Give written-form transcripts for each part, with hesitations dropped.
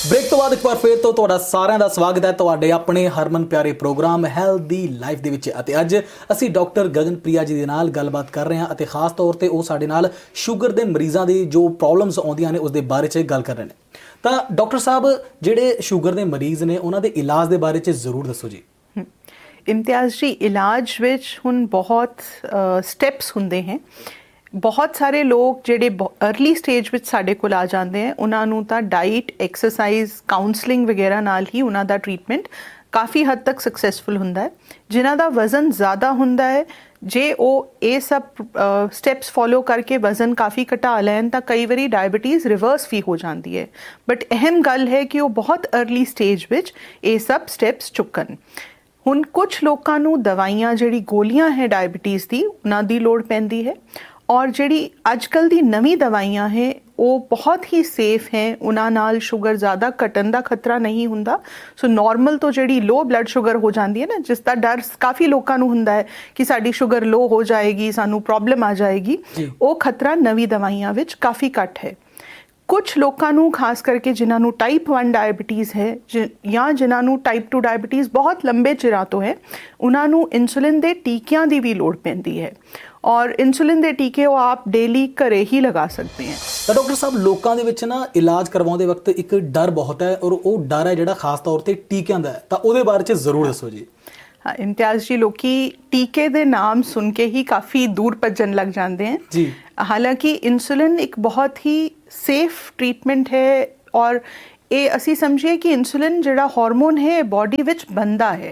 Break तो बाद एक बार फिर तो तुहाडा सारिਆਂ ਦਾ ਸਵਾਗਤ ਹੈ ਤੁਹਾਡੇ ਆਪਣੇ ਹਰਮਨ ਪਿਆਰੇ ਪ੍ਰੋਗਰਾਮ ਹੈਲਦੀ ਲਾਈਫ ਦੇ ਵਿੱਚ। ਅਤੇ ਅੱਜ ਅਸੀਂ ਡਾਕਟਰ ਗਗਨਪ੍ਰਿਆ ਜੀ ਦੇ ਨਾਲ ਗੱਲਬਾਤ ਕਰ ਰਹੇ ਹਾਂ ਅਤੇ ਖਾਸ ਤੌਰ ਤੇ ਉਹ ਸਾਡੇ ਨਾਲ ਸ਼ੂਗਰ ਦੇ ਮਰੀਜ਼ਾਂ ਦੀ ਜੋ ਪ੍ਰੋਬਲਮਸ ਆਉਂਦੀਆਂ ਨੇ ਉਸ ਦੇ ਬਾਰੇ 'ਚ ਗੱਲ ਕਰ ਰਹੇ ਨੇ। ਤਾਂ ਡਾਕਟਰ ਸਾਹਿਬ ਜਿਹੜੇ ਸ਼ੂਗਰ ਦੇ ਮਰੀਜ਼ ਨੇ ਉਹਨਾਂ ਦੇ ਇਲਾਜ ਦੇ ਬਾਰੇ 'ਚ ਜ਼ਰੂਰ ਦੱਸੋ ਜੀ। ਇਮਤਿਆਜ਼ ਜੀ, ਇਲਾਜ ਵਿੱਚ ਹੁਣ ਬਹੁਤ ਸਟੈਪਸ ਹੁੰਦੇ हैं। ਬਹੁਤ ਸਾਰੇ ਲੋਕ ਜਿਹੜੇ अर्ਲੀ ਸਟੇਜ ਵਿੱਚ ਸਾਡੇ ਕੋਲ ਆ ਜਾਂਦੇ ਹੈ ਉਹਨਾਂ ਨੂੰ ਤਾਂ ਡਾਈਟ, ਐਕਸਰਸਾਈਜ਼, ਕਾਉਂਸਲਿੰਗ ਵਗੈਰਾ ਨਾਲ ਹੀ ਉਹਨਾਂ ਦਾ ਟ੍ਰੀਟਮੈਂਟ ਕਾਫੀ ਹੱਦ ਤੱਕ ਸਕਸੈਸਫੁਲ ਹੁੰਦਾ ਹੈ। ਜਿਨ੍ਹਾਂ ਦਾ ਵਜ਼ਨ ਜ਼ਿਆਦਾ ਹੁੰਦਾ ਹੈ, ਜੇ ਉਹ ਇਹ ਸਭ ਸਟੈਪਸ ਫੋਲੋ ਕਰਕੇ ਵਜ਼ਨ ਕਾਫੀ ਘਟਾ ਲੈਣ ਤਾਂ ਕਈ ਵਾਰੀ ਡਾਇਬਟੀਜ਼ ਰਿਵਰਸ ਵੀ ਹੋ ਜਾਂਦੀ ਹੈ। ਬਟ ਅਹਿਮ ਗੱਲ ਹੈ ਕਿ ਉਹ ਬਹੁਤ अर्ਲੀ ਸਟੇਜ ਵਿੱਚ ਇਹ ਸਭ ਸਟੈਪਸ ਚੁੱਕਣ। ਹੁਣ ਕੁਝ ਲੋਕਾਂ ਨੂੰ ਦਵਾਈਆਂ, ਜਿਹੜੀ ਗੋਲੀਆਂ ਹੈ ਡਾਇਬਟੀਜ਼ ਦੀ, ਉਹਨਾਂ ਦੀ ਲੋੜ ਪੈਂਦੀ ਹੈ। ਔਰ ਜਿਹੜੀ ਅੱਜ ਕੱਲ੍ਹ ਦੀ ਨਵੀਂ ਦਵਾਈਆਂ ਹੈ ਉਹ ਬਹੁਤ ਹੀ ਸੇਫ ਹੈ, ਉਹਨਾਂ ਨਾਲ ਸ਼ੂਗਰ ਜ਼ਿਆਦਾ ਘਟਣ ਦਾ ਖਤਰਾ ਨਹੀਂ ਹੁੰਦਾ। ਸੋ ਨੋਰਮਲ ਤੋਂ ਜਿਹੜੀ ਲੋ ਬਲੱਡ ਸ਼ੂਗਰ ਹੋ ਜਾਂਦੀ ਹੈ ਨਾ, ਜਿਸ ਦਾ ਡਰ ਕਾਫੀ ਲੋਕਾਂ ਨੂੰ ਹੁੰਦਾ ਹੈ ਕਿ ਸਾਡੀ ਸ਼ੂਗਰ ਲੋ ਹੋ ਜਾਏਗੀ, ਸਾਨੂੰ ਪ੍ਰੋਬਲਮ ਆ ਜਾਏਗੀ, ਉਹ ਖਤਰਾ ਨਵੀਂ ਦਵਾਈਆਂ ਵਿੱਚ ਕਾਫੀ ਘੱਟ ਹੈ। ਕੁਝ ਲੋਕਾਂ ਨੂੰ ਖਾਸ ਕਰਕੇ ਜਿਨ੍ਹਾਂ ਨੂੰ ਟਾਈਪ 1 ਡਾਇਬਟੀਜ਼ ਹੈ ਜਾਂ ਜਿਨ੍ਹਾਂ ਨੂੰ ਟਾਈਪ 2 ਡਾਇਬਟੀਜ਼ ਬਹੁਤ ਲੰਬੇ ਚਿਰਾਂ ਤੋਂ ਹੈ, ਉਹਨਾਂ ਨੂੰ ਇਨਸੂਲਿਨ ਦੇ ਟੀਕਿਆਂ ਦੀ ਵੀ ਲੋੜ ਪੈਂਦੀ ਹੈ। ਔਰ ਇਨਸੂਲਿਨ ਦੇ ਟੀਕੇ ਉਹ ਆਪ ਡੇਲੀ ਘਰੇ ਹੀ ਲਗਾ ਸਕਦੇ ਹੈ। ਤਾਂ ਡਾਕਟਰ ਸਾਹਿਬ, ਲੋਕਾਂ ਦੇ ਵਿੱਚ ਨਾ ਇਲਾਜ ਕਰਵਾਉਂਦੇ ਵਕਤ ਇੱਕ ਡਰ ਬਹੁਤ ਹੈ ਔਰ ਉਹ ਡਰ ਹੈ ਜਿਹੜਾ ਖਾਸ ਤੌਰ ਤੇ ਟੀਕਿਆਂ ਦਾ ਹੈ, ਤਾਂ ਉਹਦੇ ਬਾਰੇ 'ਚ ਜ਼ਰੂਰ ਦੱਸੋ ਜੀ। ਹਾਂ ਇਮਤਿਆਜ਼ ਜੀ, ਲੋਕੀ ਟੀਕੇ ਦੇ ਨਾਮ ਸੁਣ ਕੇ ਹੀ ਕਾਫੀ ਦੂਰ ਭੱਜਣ ਲੱਗ ਜਾਂਦੇ हैं जी। ਹਾਲਾਂਕਿ ਇਨਸੂਲਿਨ ਇੱਕ ਬਹੁਤ ਹੀ ਸੇਫ ਟ੍ਰੀਟਮੈਂਟ ਹੈ ਔਰ ਇਹ ਅਸੀਂ ਸਮਝੀਏ ਕਿ ਇਨਸੂਲਿਨ ਜਿਹੜਾ ਹਾਰਮੋਨ ਹੈ ਬਾਡੀ ਵਿੱਚ ਬਣਦਾ ਹੈ।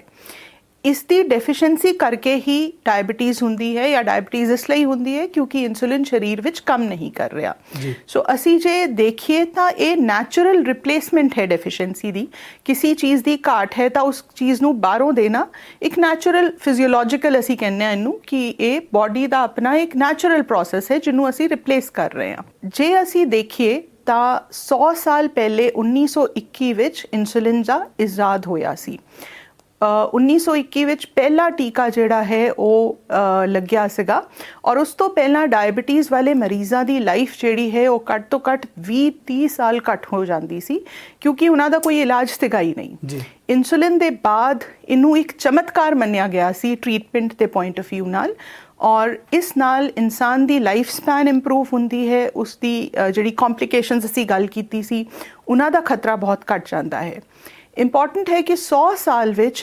ਇਸ ਦੀ ਡੈਫੀਸ਼ੀਐਂਸੀ ਕਰਕੇ ਹੀ ਡਾਇਬਟੀਜ਼ ਹੁੰਦੀ ਹੈ, ਜਾਂ ਡਾਇਬਟੀਜ਼ ਇਸ ਲਈ ਹੁੰਦੀ ਹੈ ਕਿਉਂਕਿ ਇਨਸੂਲਿਨ ਸਰੀਰ ਵਿੱਚ ਕੰਮ ਨਹੀਂ ਕਰ ਰਿਹਾ। ਸੋ ਅਸੀਂ ਜੇ ਦੇਖੀਏ ਤਾਂ ਇਹ ਨੈਚੁਰਲ ਰਿਪਲੇਸਮੈਂਟ ਹੈ ਡੈਫੀਸ਼ੀਐਂਸੀ ਦੀ। ਕਿਸੇ ਚੀਜ਼ ਦੀ ਘਾਟ ਹੈ ਤਾਂ ਉਸ ਚੀਜ਼ ਨੂੰ ਬਾਹਰੋਂ ਦੇਣਾ ਇੱਕ ਨੈਚੁਰਲ, ਫਿਜ਼ੀਓਲੋਜੀਕਲ ਅਸੀਂ ਕਹਿੰਦੇ ਹਾਂ ਇਹਨੂੰ, ਕਿ ਇਹ ਬਾਡੀ ਦਾ ਆਪਣਾ ਇੱਕ ਨੈਚੁਰਲ ਪ੍ਰੋਸੈਸ ਹੈ ਜਿਹਨੂੰ ਅਸੀਂ ਰਿਪਲੇਸ ਕਰ ਰਹੇ ਹਾਂ। ਜੇ ਅਸੀਂ ਦੇਖੀਏ ਤਾਂ 100 ਸਾਲ ਪਹਿਲੇ 1921 ਵਿੱਚ ਇਨਸੂਲਿਨ ਦਾ ਇਜਾਦ ਹੋਇਆ ਸੀ। 1921 ਵਿੱਚ ਪਹਿਲਾ ਟੀਕਾ ਜਿਹੜਾ ਹੈ ਉਹ ਲੱਗਿਆ ਸੀਗਾ ਔਰ ਉਸ ਤੋਂ ਪਹਿਲਾਂ ਡਾਇਬਟੀਜ਼ ਵਾਲੇ ਮਰੀਜ਼ਾਂ ਦੀ ਲਾਈਫ ਜਿਹੜੀ ਹੈ ਉਹ ਘੱਟ ਤੋਂ ਘੱਟ 20-30 ਸਾਲ ਘੱਟ ਹੋ ਜਾਂਦੀ ਸੀ ਕਿਉਂਕਿ ਉਹਨਾਂ ਦਾ ਕੋਈ ਇਲਾਜ ਸੀਗਾ ਹੀ ਨਹੀਂ। ਇਨਸੂਲਿਨ ਦੇ ਬਾਅਦ ਇਹਨੂੰ ਇੱਕ ਚਮਤਕਾਰ ਮੰਨਿਆ ਗਿਆ ਸੀ ਟ੍ਰੀਟਮੈਂਟ ਦੇ ਪੁਆਇੰਟ ਆਫ ਵਿਊ ਨਾਲ, ਔਰ ਇਸ ਨਾਲ ਇਨਸਾਨ ਦੀ ਲਾਈਫ ਸਪੈਨ ਇੰਪਰੂਵ ਹੁੰਦੀ ਹੈ। ਉਸ ਦੀ ਜਿਹੜੀ ਕੰਪਲਿਕੇਸ਼ਨਸ ਅਸੀਂ ਗੱਲ ਕੀਤੀ ਸੀ ਉਹਨਾਂ ਦਾ ਖਤਰਾ ਬਹੁਤ ਘੱਟ ਜਾਂਦਾ ਹੈ। ਇੰਪੋਰਟੈਂਟ ਹੈ ਕਿ 100 ਸਾਲ ਵਿੱਚ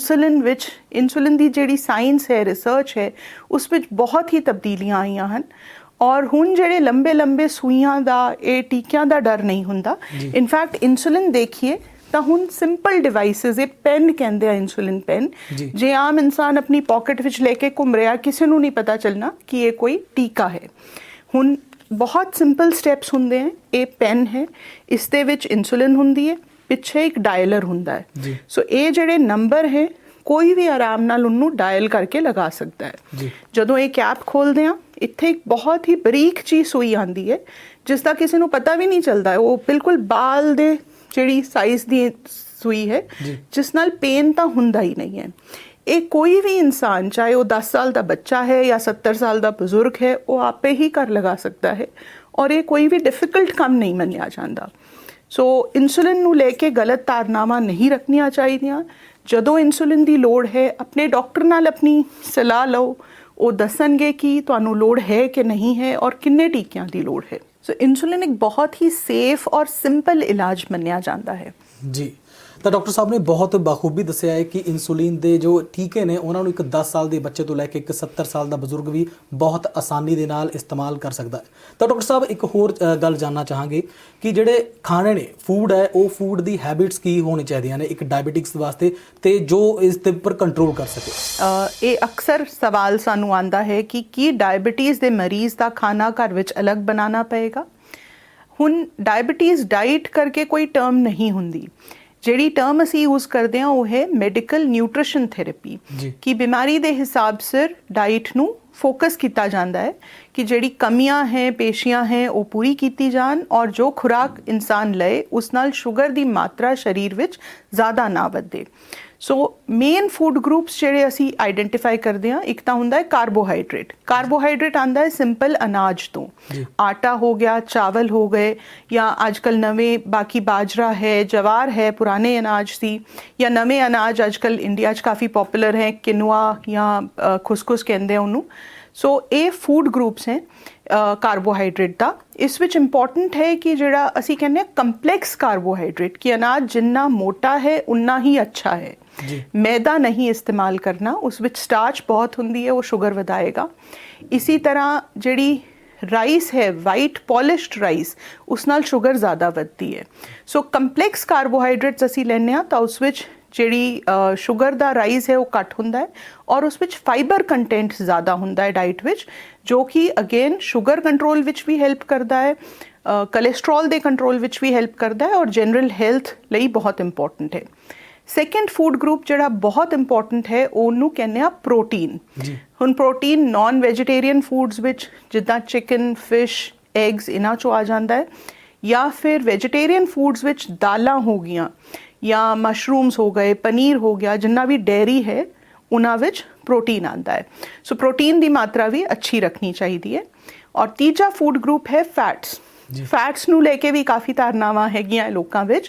ਇਨਸੂਲਿਨ ਦੀ ਜਿਹੜੀ ਸਾਇੰਸ ਹੈ, ਰਿਸਰਚ ਹੈ, ਉਸ ਵਿੱਚ ਬਹੁਤ ਹੀ ਤਬਦੀਲੀਆਂ ਆਈਆਂ ਹਨ। ਔਰ ਹੁਣ ਜਿਹੜੇ ਲੰਬੇ ਸੂਈਆਂ ਦਾ, ਇਹ ਟੀਕਿਆਂ ਦਾ ਡਰ ਨਹੀਂ ਹੁੰਦਾ। ਇਨਫੈਕਟ ਇਨਸੂਲਿਨ ਦੇਖੀਏ ਤਾਂ ਹੁਣ ਸਿੰਪਲ ਡਿਵਾਈਸਿਸ, ਇਹ ਪੈਨ ਕਹਿੰਦੇ ਆ, ਇਨਸੂਲਿਨ ਪੈਨ, ਜੇ ਆਮ ਇਨਸਾਨ ਆਪਣੀ ਪਾਕਟ ਵਿੱਚ ਲੈ ਕੇ ਘੁੰਮ ਰਿਹਾ, ਕਿਸੇ ਨੂੰ ਨਹੀਂ ਪਤਾ ਚੱਲਣਾ ਕਿ ਇਹ ਕੋਈ ਟੀਕਾ ਹੈ। ਹੁਣ ਬਹੁਤ ਸਿੰਪਲ ਸਟੈਪਸ ਹੁੰਦੇ ਹੈ। ਇਹ ਪੈਨ ਹੈ, ਇਸ ਦੇ ਵਿੱਚ ਇਨਸੂਲਿਨ ਹੁੰਦੀ ਹੈ, ਪਿੱਛੇ ਇੱਕ ਡਾਇਲਰ ਹੁੰਦਾ ਹੈ। ਸੋ ਇਹ ਜਿਹੜੇ ਨੰਬਰ ਹੈ ਕੋਈ ਵੀ ਆਰਾਮ ਨਾਲ ਉਹਨੂੰ ਡਾਇਲ ਕਰਕੇ ਲਗਾ ਸਕਦਾ ਹੈ। ਜਦੋਂ ਇਹ ਕੈਪ ਖੋਲਦੇ ਆ, ਇੱਥੇ ਇੱਕ ਬਹੁਤ ਹੀ ਬਰੀਕ ਜਿਹੀ ਸੂਈ ਆਉਂਦੀ ਹੈ ਜਿਸ ਦਾ ਕਿਸੇ ਨੂੰ ਪਤਾ ਵੀ ਨਹੀਂ ਚੱਲਦਾ। ਉਹ ਬਿਲਕੁਲ ਬਾਲ ਦੇ ਜਿਹੜੀ ਸਾਈਜ਼ ਦੀ ਸੂਈ ਹੈ ਜਿਸ ਨਾਲ ਪੇਨ ਤਾਂ ਹੁੰਦਾ ਹੀ ਨਹੀਂ ਹੈ। ਇਹ ਕੋਈ ਵੀ ਇਨਸਾਨ, ਚਾਹੇ ਉਹ 10 ਸਾਲ ਦਾ ਬੱਚਾ ਹੈ ਜਾਂ 70 ਸਾਲ ਦਾ ਬਜ਼ੁਰਗ ਹੈ, ਉਹ ਆਪੇ ਹੀ ਘਰ ਲਗਾ ਸਕਦਾ ਹੈ ਔਰ ਇਹ ਕੋਈ ਵੀ ਡਿਫਿਕਲਟ ਕੰਮ ਨਹੀਂ ਮੰਨਿਆ ਜਾਂਦਾ। ਸੋ ਇਨਸੂਲਿਨ ਨੂੰ ਲੈ ਕੇ ਗਲਤ ਧਾਰਨਾਵਾਂ ਨਹੀਂ ਰੱਖਣੀਆਂ ਚਾਹੀਦੀਆਂ। ਜਦੋਂ ਇਨਸੂਲਿਨ ਦੀ ਲੋੜ ਹੈ ਆਪਣੇ ਡਾਕਟਰ ਨਾਲ ਆਪਣੀ ਸਲਾਹ ਲਓ, ਉਹ ਦੱਸਣਗੇ ਕਿ ਤੁਹਾਨੂੰ ਲੋੜ ਹੈ ਕਿ ਨਹੀਂ ਹੈ ਔਰ ਕਿੰਨੇ ਟੀਕਿਆਂ ਦੀ ਲੋੜ ਹੈ। ਸੋ ਇਨਸੂਲਿਨ ਇੱਕ ਬਹੁਤ ਹੀ ਸੇਫ ਔਰ ਸਿੰਪਲ ਇਲਾਜ ਮੰਨਿਆ ਜਾਂਦਾ ਹੈ ਜੀ। ਤਾਂ ਡਾਕਟਰ ਸਾਹਿਬ ਨੇ ਬਹੁਤ ਬਾਖੂਬੀ ਦੱਸਿਆ ਹੈ ਕਿ ਇਨਸੂਲਿਨ ਦੇ ਜੋ ਟੀਕੇ ਨੇ ਉਹਨਾਂ ਨੂੰ ਇੱਕ 10 ਸਾਲ ਦੇ ਬੱਚੇ ਤੋਂ ਲੈ ਕੇ ਇੱਕ 70 ਸਾਲ ਦਾ ਬਜ਼ੁਰਗ ਵੀ ਬਹੁਤ ਆਸਾਨੀ ਦੇ ਨਾਲ ਇਸਤੇਮਾਲ ਕਰ ਸਕਦਾ ਹੈ। ਤਾਂ ਡਾਕਟਰ ਸਾਹਿਬ ਇੱਕ ਹੋਰ ਗੱਲ ਜਾਣਨਾ ਚਾਹਾਂਗੇ ਕਿ ਜਿਹੜੇ ਖਾਣੇ ਨੇ, ਫੂਡ ਹੈ, ਉਹ ਫੂਡ ਦੀ ਹੈਬਿਟਸ ਕੀ ਹੋਣੀ ਚਾਹੀਦੀਆਂ ਨੇ ਇੱਕ ਡਾਇਬਟਿਕਸ ਵਾਸਤੇ ਤੇ ਜੋ ਇਸ ਦੇ ਉੱਪਰ ਕੰਟਰੋਲ ਕਰ ਸਕੇ। ਇਹ ਅਕਸਰ ਸਵਾਲ ਸਾਨੂੰ ਆਉਂਦਾ ਹੈ ਕਿ ਕੀ ਡਾਇਬਟੀਜ਼ ਦੇ ਮਰੀਜ਼ ਦਾ ਖਾਣਾ ਘਰ ਵਿੱਚ ਅਲੱਗ ਬਣਾਉਣਾ ਪਏਗਾ। ਹੁਣ ਡਾਇਬਟੀਜ਼ ਡਾਈਟ ਕਰਕੇ ਕੋਈ ਟਰਮ ਨਹੀਂ ਹੁੰਦੀ। ਜਿਹੜੀ ਟਰਮ ਅਸੀਂ ਯੂਜ਼ ਕਰਦੇ ਹਾਂ ਉਹ ਹੈ ਮੈਡੀਕਲ ਨਿਊਟ੍ਰੀਸ਼ਨ ਥੈਰੇਪੀ, ਕਿ ਬਿਮਾਰੀ ਦੇ ਹਿਸਾਬ ਸਿਰ ਡਾਈਟ ਨੂੰ ਫੋਕਸ ਕੀਤਾ ਜਾਂਦਾ ਹੈ ਕਿ ਜਿਹੜੀ ਕਮੀਆਂ ਹੈ, ਪੇਸ਼ੀਆਂ ਹੈ, ਉਹ ਪੂਰੀ ਕੀਤੀ ਜਾਣ ਔਰ ਜੋ ਖੁਰਾਕ ਇਨਸਾਨ ਲਏ ਉਸ ਨਾਲ ਸ਼ੂਗਰ ਦੀ ਮਾਤਰਾ ਸਰੀਰ ਵਿੱਚ ਜ਼ਿਆਦਾ ਨਾ ਵਧੇ। ਸੋ ਮੇਨ ਫੂਡ ਗਰੁੱਪਸ ਜਿਹੜੇ ਅਸੀਂ ਆਈਡੈਂਟੀਫਾਈ ਕਰਦੇ ਹਾਂ, ਇੱਕ ਤਾਂ ਹੁੰਦਾ ਹੈ ਕਾਰਬੋਹਾਈਡਰੇਟ। ਕਾਰਬੋਹਾਈਡਰੇਟ ਆਉਂਦਾ ਹੈ ਸਿੰਪਲ ਅਨਾਜ ਤੋਂ, ਆਟਾ ਹੋ ਗਿਆ, ਚਾਵਲ ਹੋ ਗਏ, ਜਾਂ ਅੱਜ ਕੱਲ੍ਹ ਨਵੇਂ ਬਾਕੀ ਬਾਜਰਾ ਹੈ, ਜਵਾਰ ਹੈ, ਪੁਰਾਣੇ ਅਨਾਜ ਸੀ, ਜਾਂ ਨਵੇਂ ਅਨਾਜ ਅੱਜ ਕੱਲ੍ਹ ਇੰਡੀਆ 'ਚ ਕਾਫੀ ਪੋਪੂਲਰ ਹੈ, ਕਿਨੂਆ ਜਾਂ ਖੁਸਖੁਸ ਕਹਿੰਦੇ ਆ ਉਹਨੂੰ। ਸੋ ਇਹ ਫੂਡ ਗਰੁੱਪਸ ਹੈ ਕਾਰਬੋਹਾਈਡਰੇਟ ਦਾ। ਇਸ ਵਿੱਚ ਇੰਪੋਰਟੈਂਟ ਹੈ ਕਿ ਜਿਹੜਾ ਅਸੀਂ ਕਹਿੰਦੇ ਹਾਂ ਕੰਪਲੈਕਸ ਕਾਰਬੋਹਾਈਡਰੇਟ, ਕਿ ਅਨਾਜ ਜਿੰਨਾ ਮੋਟਾ ਹੈ ਉਨਾ ਹੀ ਅੱਛਾ ਹੈ। ਮੈਦਾ ਨਹੀਂ ਇਸਤੇਮਾਲ ਕਰਨਾ, ਉਸ ਵਿੱਚ ਸਟਾਰਚ ਬਹੁਤ ਹੁੰਦੀ ਹੈ, ਉਹ ਸ਼ੂਗਰ ਵਧਾਏਗਾ। ਇਸੀ ਤਰ੍ਹਾਂ ਜਿਹੜੀ ਰਾਈਸ ਹੈ, ਵਾਈਟ ਪੋਲਿਸ਼ਡ ਰਾਈਸ, ਉਸ ਨਾਲ ਸ਼ੂਗਰ ਜ਼ਿਆਦਾ ਵੱਧਦੀ ਹੈ। ਸੋ ਕੰਪਲੈਕਸ ਕਾਰਬੋਹਾਈਡਰੇਟਸ ਅਸੀਂ ਲੈਂਦੇ ਹਾਂ ਤਾਂ ਉਸ ਵਿੱਚ ਜਿਹੜੀ ਸ਼ੂਗਰ ਦਾ ਰਾਈਜ਼ ਹੈ ਉਹ ਘੱਟ ਹੁੰਦਾ ਹੈ, ਔਰ ਉਸ ਵਿੱਚ ਫਾਈਬਰ ਕੰਟੈਂਟ ਜ਼ਿਆਦਾ ਹੁੰਦਾ ਹੈ ਡਾਈਟ ਵਿੱਚ, ਜੋ ਕਿ ਅਗੇਨ ਸ਼ੂਗਰ ਕੰਟਰੋਲ ਵਿੱਚ ਵੀ ਹੈਲਪ ਕਰਦਾ ਹੈ, ਕੋਲੇਸਟਰੋਲ ਦੇ ਕੰਟਰੋਲ ਵਿੱਚ ਵੀ ਹੈਲਪ ਕਰਦਾ ਹੈ, ਔਰ ਜਨਰਲ ਹੈਲਥ ਲਈ ਬਹੁਤ ਇੰਪੋਰਟੈਂਟ ਹੈ। ਸੈਕੰਡ ਫੂਡ ਗਰੁੱਪ ਜਿਹੜਾ ਬਹੁਤ ਇੰਪੋਰਟੈਂਟ ਹੈ, ਉਹਨੂੰ ਕਹਿੰਦੇ ਆ ਪ੍ਰੋਟੀਨ। ਹੁਣ ਪ੍ਰੋਟੀਨ ਨਾਨ ਵੈਜੀਟੇਰੀਅਨ ਫੂਡਸ ਵਿੱਚ ਜਿੱਦਾਂ ਚਿਕਨ, ਫਿਸ਼, ਐਗਸ ਇਹਨਾਂ 'ਚੋਂ ਆ ਜਾਂਦਾ ਹੈ, ਜਾਂ ਫਿਰ ਵੈਜੀਟੇਰੀਅਨ ਫੂਡਸ ਵਿੱਚ ਦਾਲਾਂ ਹੋ ਗਈਆਂ, ਜਾਂ ਮਸ਼ਰੂਮਸ ਹੋ ਗਏ, ਪਨੀਰ ਹੋ ਗਿਆ, ਜਿੰਨਾ ਵੀ ਡੇਅਰੀ ਹੈ ਉਹਨਾਂ ਵਿੱਚ ਪ੍ਰੋਟੀਨ ਆਉਂਦਾ ਹੈ। ਸੋ ਪ੍ਰੋਟੀਨ ਦੀ ਮਾਤਰਾ ਵੀ ਅੱਛੀ ਰੱਖਣੀ ਚਾਹੀਦੀ ਹੈ। ਔਰ ਤੀਜਾ ਫੂਡ ਗਰੁੱਪ ਹੈ ਫੈਟਸ। ਫੈਟਸ ਨੂੰ ਲੈ ਕੇ ਵੀ ਕਾਫੀ ਧਾਰਨਾਵਾਂ ਹੈਗੀਆਂ ਲੋਕਾਂ ਵਿੱਚ।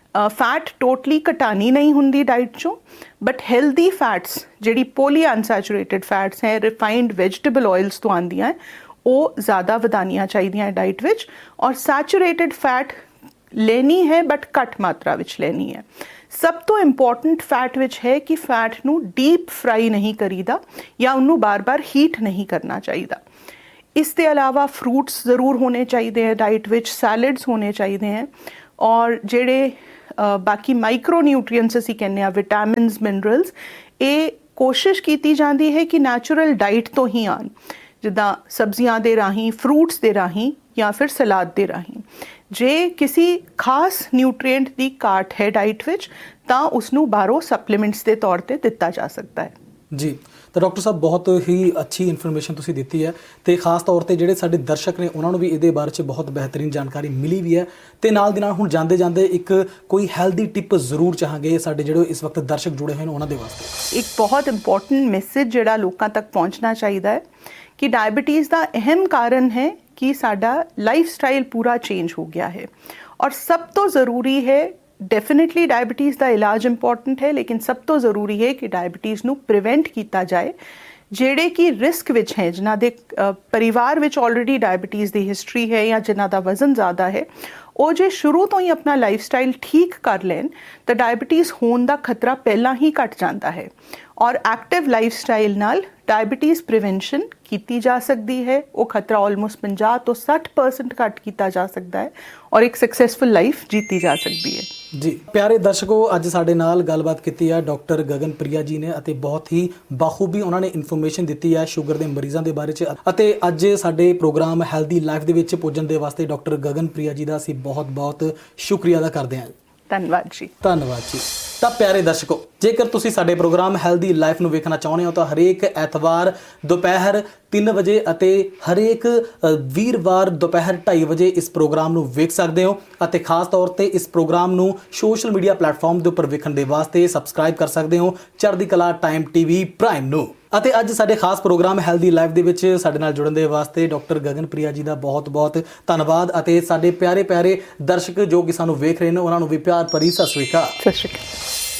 ਫੈਟ ਟੋਟਲੀ ਘਟਾਣੀ ਨਹੀਂ ਹੁੰਦੀ ਡਾਈਟ 'ਚੋਂ, ਬਟ ਹੈਲਦੀ ਫੈਟਸ ਜਿਹੜੀ ਪੋਲੀ ਅਨਸੈਚੂਰੇਟਡ ਫੈਟਸ ਹੈ, ਰਿਫਾਈਨਡ ਵੈਜੀਟੇਬਲ ਆਇਲਸ ਤੋਂ ਆਉਂਦੀਆਂ, ਉਹ ਜ਼ਿਆਦਾ ਵਧਾਉਣੀਆਂ ਚਾਹੀਦੀਆਂ ਡਾਈਟ ਵਿੱਚ। ਔਰ ਸੈਚੂਰੇਟਡ ਫੈਟ ਲੈਣੀ ਹੈ ਬਟ ਘੱਟ ਮਾਤਰਾ ਵਿੱਚ ਲੈਣੀ ਹੈ। ਸਭ ਤੋਂ ਇੰਪੋਰਟੈਂਟ ਫੈਟ ਵਿੱਚ ਹੈ ਕਿ ਫੈਟ ਨੂੰ ਡੀਪ ਫਰਾਈ ਨਹੀਂ ਕਰੀਦਾ, ਜਾਂ ਉਹਨੂੰ ਬਾਰ-ਬਾਰ ਹੀਟ ਨਹੀਂ ਕਰਨਾ ਚਾਹੀਦਾ। ਇਸ ਦੇ ਇਲਾਵਾ ਫਰੂਟਸ ਜ਼ਰੂਰ ਹੋਣੇ ਚਾਹੀਦੇ ਹੈ ਡਾਈਟ ਵਿੱਚ, ਸੈਲਡਸ ਹੋਣੇ ਚਾਹੀਦੇ ਹੈ, ਔਰ ਜਿਹੜੇ ਬਾਕੀ ਮਾਈਕਰੋ ਨਿਊਟਰੀਐਂਟਸ ਅਸੀਂ ਕਹਿੰਦੇ ਹਾਂ, ਵਿਟਾਮਿਨਸ, ਮਿਨਰਲਸ, ਇਹ ਕੋਸ਼ਿਸ਼ ਕੀਤੀ ਜਾਂਦੀ ਹੈ ਕਿ ਨੈਚੁਰਲ ਡਾਈਟ ਤੋਂ ਹੀ ਆਉਣ, ਜਿੱਦਾਂ ਸਬਜ਼ੀਆਂ ਦੇ ਰਾਹੀਂ, ਫਰੂਟਸ ਦੇ ਰਾਹੀਂ, ਜਾਂ ਫਿਰ ਸਲਾਦ ਦੇ ਰਾਹੀਂ। ਜੇ ਕਿਸੇ ਖਾਸ ਨਿਊਟਰੀਐਂਟ ਦੀ ਘਾਟ ਹੈ ਡਾਈਟ ਵਿੱਚ, ਤਾਂ ਉਸਨੂੰ ਬਾਹਰੋਂ ਸਪਲੀਮੈਂਟਸ ਦੇ ਤੌਰ ਤੇ ਦਿੱਤਾ ਜਾ ਸਕਦਾ ਹੈ। ਜੀ, ਤਾਂ ਡਾਕਟਰ ਸਾਹਿਬ ਬਹੁਤ ਹੀ ਅੱਛੀ ਇਨਫੋਰਮੇਸ਼ਨ ਤੁਸੀਂ ਦਿੱਤੀ ਹੈ, ਤੇ ਖਾਸ ਤੌਰ ਤੇ ਜਿਹੜੇ ਸਾਡੇ ਦਰਸ਼ਕ ਨੇ ਉਹਨਾਂ ਨੂੰ ਵੀ ਇਹਦੇ ਬਾਰੇ 'ਚ ਬਹੁਤ ਬਿਹਤਰੀਨ ਜਾਣਕਾਰੀ ਮਿਲੀ ਵੀ ਹੈ। ਤੇ ਨਾਲ ਦੀ ਨਾਲ ਹੁਣ ਜਾਂਦੇ ਜਾਂਦੇ ਇੱਕ ਕੋਈ ਹੈਲਦੀ ਟਿਪ ਜ਼ਰੂਰ ਚਾਹਾਂਗੇ ਸਾਡੇ ਜਿਹੜੇ ਇਸ ਵਕਤ ਦਰਸ਼ਕ ਜੁੜੇ ਹੋਏ ਨੇ ਉਹਨਾਂ ਦੇ ਵਾਸਤੇ। ਇੱਕ ਬਹੁਤ ਇੰਪੋਰਟੈਂਟ ਮੈਸੇਜ ਜਿਹੜਾ ਲੋਕਾਂ ਤੱਕ ਪਹੁੰਚਣਾ ਚਾਹੀਦਾ ਹੈ ਕਿ ਡਾਇਬੀਟੀਜ਼ ਦਾ ਅਹਿਮ ਕਾਰਨ ਹੈ ਕਿ ਸਾਡਾ ਲਾਈਫ ਸਟਾਈਲ ਪੂਰਾ ਚੇਂਜ ਹੋ ਗਿਆ ਹੈ। ਔਰ ਸਭ ਤੋਂ ਜ਼ਰੂਰੀ ਹੈ, ਡੈਫੀਨੇਟਲੀ ਡਾਇਬੀਟੀਜ਼ ਦਾ ਇਲਾਜ ਇੰਪੋਰਟੈਂਟ ਹੈ, ਲੇਕਿਨ ਸਭ ਤੋਂ ਜ਼ਰੂਰੀ ਹੈ ਕਿ ਡਾਇਬੀਟੀਜ਼ ਨੂੰ ਪ੍ਰੀਵੈਂਟ ਕੀਤਾ ਜਾਏ। ਜਿਹੜੇ ਕਿ ਰਿਸਕ ਵਿੱਚ ਹੈ, ਜਿਨ੍ਹਾਂ ਦੇ ਪਰਿਵਾਰ ਵਿੱਚ ਆਲਰੇਡੀ ਡਾਇਬੀਟੀਜ਼ ਦੀ ਹਿਸਟਰੀ ਹੈ, ਜਾਂ ਜਿਨ੍ਹਾਂ ਦਾ ਵਜ਼ਨ ਜ਼ਿਆਦਾ ਹੈ, ਉਹ ਜੇ ਸ਼ੁਰੂ ਤੋਂ ਹੀ ਆਪਣਾ ਲਾਈਫ ਸਟਾਈਲ ਠੀਕ ਕਰ ਲੈਣ ਤਾਂ ਡਾਇਬੀਟੀਜ਼ ਹੋਣ ਦਾ ਖਤਰਾ ਪਹਿਲਾਂ ਹੀ ਘਟ ਜਾਂਦਾ ਹੈ। ਔਰ ਐਕਟਿਵ ਲਾਈਫ ਸਟਾਈਲ ਨਾਲ ਡਾਇਬੀਟੀਜ਼ ਪ੍ਰੀਵੈਂਸ਼ਨ ਕੀਤੀ ਜਾ ਸਕਦੀ ਹੈ। ਉਹ ਖਤਰਾ ਆਲਮੋਸਟ 50 ਤੋਂ 60% ਘੱਟ ਕੀਤਾ ਜਾ ਸਕਦਾ ਹੈ, ਔਰ ਇੱਕ ਸਕਸੈਸਫੁਲ ਲਾਈਫ ਜੀਤੀ ਜਾ ਸਕਦੀ ਹੈ। ਜੀ ਪਿਆਰੇ ਦਰਸ਼ਕੋ, ਅੱਜ ਸਾਡੇ ਨਾਲ ਗੱਲਬਾਤ ਕੀਤੀ ਹੈ ਡਾਕਟਰ ਗਗਨਪ੍ਰਿਆ ਜੀ ਨੇ, ਅਤੇ ਬਹੁਤ ਹੀ ਬਾਖੂਬੀ ਉਹਨਾਂ ਨੇ ਇਨਫੋਰਮੇਸ਼ਨ ਦਿੱਤੀ ਹੈ ਸ਼ੂਗਰ ਦੇ ਮਰੀਜ਼ਾਂ ਦੇ ਬਾਰੇ 'ਚ। ਅਤੇ ਅੱਜ ਸਾਡੇ ਪ੍ਰੋਗਰਾਮ ਹੈਲਦੀ ਲਾਈਫ ਦੇ ਵਿੱਚ ਪੁੱਜਣ ਦੇ ਵਾਸਤੇ ਡਾਕਟਰ ਗਗਨਪ੍ਰਿਆ ਜੀ ਦਾ ਅਸੀਂ ਬਹੁਤ ਬਹੁਤ ਸ਼ੁਕਰੀਆ ਅਦਾ ਕਰਦੇ ਹਾਂ। ਧੰਨਵਾਦ ਜੀ। ਧੰਨਵਾਦ ਜੀ। ਤਾਂ ਪਿਆਰੇ ਦਰਸ਼ਕੋ, ਜੇਕਰ ਤੁਸੀਂ ਸਾਡੇ ਪ੍ਰੋਗਰਾਮ ਹੈਲਦੀ ਲਾਈਫ ਨੂੰ ਵੇਖਣਾ ਚਾਹੁੰਦੇ ਹੋ ਤਾਂ ਹਰੇਕ ਐਤਵਾਰ ਦੁਪਹਿਰ 3 ਵਜੇ ਅਤੇ ਹਰੇਕ ਵੀਰਵਾਰ ਦੁਪਹਿਰ 2:30 ਵਜੇ ਇਸ ਪ੍ਰੋਗਰਾਮ ਨੂੰ ਵੇਖ ਸਕਦੇ ਹੋ। ਅਤੇ ਖਾਸ ਤੌਰ ਤੇ ਇਸ ਪ੍ਰੋਗਰਾਮ ਨੂੰ ਸੋਸ਼ਲ ਮੀਡੀਆ ਪਲੇਟਫਾਰਮ ਦੇ ਉੱਪਰ ਵੇਖਣ ਦੇ ਵਾਸਤੇ ਸਬਸਕ੍ਰਾਈਬ ਕਰ ਸਕਦੇ ਹੋ ਚੜ੍ਹਦੀ ਕਲਾ ਟਾਈਮ TV ਪ੍ਰਾਈਮ ਨੂੰ। ਅਤੇ ਅੱਜ ਸਾਡੇ ਖਾਸ ਪ੍ਰੋਗਰਾਮ ਹੈਲਦੀ ਲਾਈਫ ਦੇ ਵਿੱਚ ਸਾਡੇ ਨਾਲ ਜੁੜਨ ਦੇ ਵਾਸਤੇ ਡਾਕਟਰ ਗਗਨਪ੍ਰਿਆ ਜੀ ਦਾ ਬਹੁਤ ਬਹੁਤ ਧੰਨਵਾਦ। ਅਤੇ ਸਾਡੇ ਪਿਆਰੇ ਪਿਆਰੇ ਦਰਸ਼ਕ ਜੋ ਕਿ ਸਾਨੂੰ ਵੇਖ ਰਹੇ ਨੇ ਉਹਨਾਂ ਨੂੰ ਵੀ ਪਿਆਰ ਭਰੀ ਸਤਿ ਸ਼੍ਰੀ ਅਕਾਲ। ਸਤਿ ਸ਼੍ਰੀ ਅਕਾਲ।